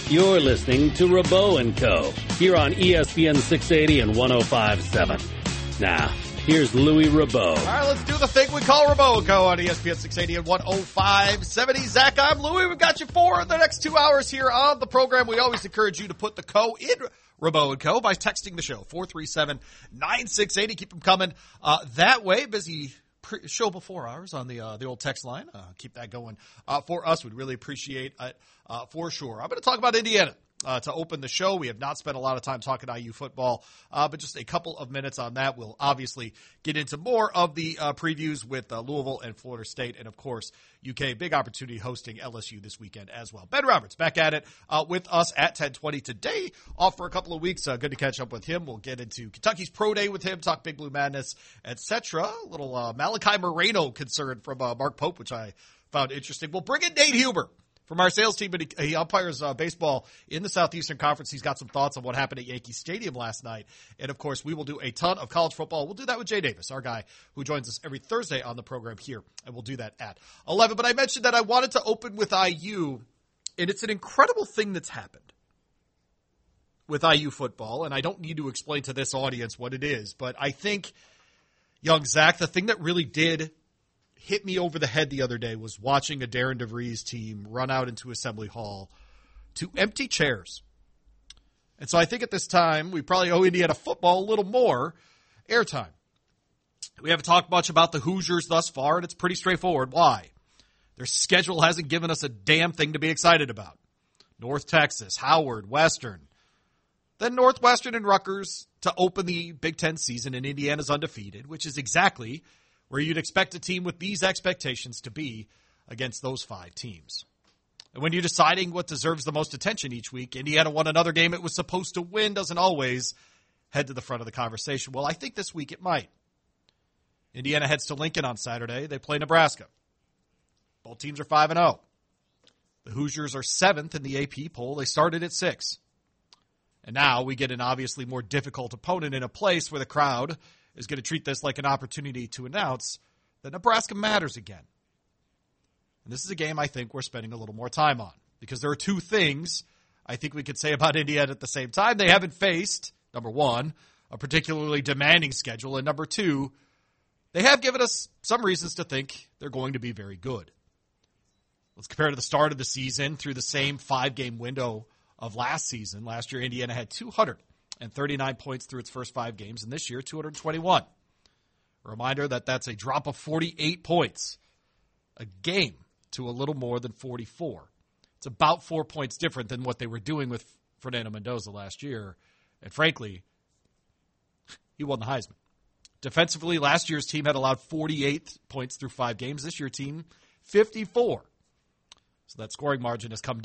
You're listening to Rabot & Co. here on ESPN 680 and 105.7. Now, here's Louis Rabot. All right, let's do the thing we call Rabot & Co. on ESPN 680 and 105.7. Zach, I'm Louis. We've got you for the next 2 hours here on the program. We always encourage you to put the co in Rabot & Co. by texting the show, 437-9680. Keep them coming that way. Busy show before ours on the old text line. Keep that going for us. We'd really appreciate it for sure. I'm going to talk about Indiana to open the show. We have not spent a lot of time talking IU football, but just a couple of minutes on that. We'll obviously get into more of the previews with Louisville and Florida State, and of course UK. Big opportunity hosting LSU this weekend as well. Ben Roberts back at it with us at 10:20 today. Off for a couple of weeks. Good to catch up with him. We'll get into Kentucky's Pro Day with him, talk Big Blue Madness, etc. A little Malachi Moreno concern from Mark Pope, which I found interesting. We'll bring in Nate Huber from our sales team, but he umpires baseball in the Southeastern Conference. He's got some thoughts on what happened at Yankee Stadium last night. And, of course, we will do a ton of college football. We'll do that with Jay Davis, our guy who joins us every Thursday on the program here, and we'll do that at 11. But I mentioned that I wanted to open with IU, and it's an incredible thing that's happened with IU football, and I don't need to explain to this audience what it is, but I think, young Zach, the thing that really did hit me over the head the other day was watching a Darren DeVries team run out into Assembly Hall to empty chairs. And so I think at this time, we probably owe Indiana football a little more airtime. We haven't talked much about the Hoosiers thus far, and it's pretty straightforward. Why? Their schedule hasn't given us a damn thing to be excited about. North Texas, Howard, Western. Then Northwestern and Rutgers to open the Big Ten season, and Indiana's undefeated, which is exactly where you'd expect a team with these expectations to be against those five teams. And when you're deciding what deserves the most attention each week, Indiana won another game it was supposed to win, doesn't always head to the front of the conversation. Well, I think this week it might. Indiana heads to Lincoln on Saturday. They play Nebraska. Both teams are 5-0. The Hoosiers are 7th in the AP poll. They started at 6. And now we get an obviously more difficult opponent in a place where the crowd is going to treat this like an opportunity to announce that Nebraska matters again. And this is a game I think we're spending a little more time on because there are two things I think we could say about Indiana at the same time. They haven't faced, number one, a particularly demanding schedule, and number two, they have given us some reasons to think they're going to be very good. Let's compare to the start of the season through the same 5-game window of last season. Last year, Indiana had 239 points through its first 5 games, and this year, 221. A reminder that that's a drop of 48 points a game to a little more than 44. It's about 4 points different than what they were doing with Fernando Mendoza last year, and frankly, he won the Heisman. Defensively, last year's team had allowed 48 points through 5 games. This year's team, 54. So that scoring margin has come